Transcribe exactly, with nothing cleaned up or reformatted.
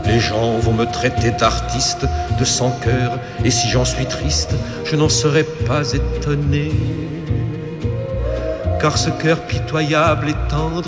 Les gens vont me traiter d'artiste, de sans cœur, et si j'en suis triste, je n'en serais pas étonné. Car ce cœur pitoyable et tendre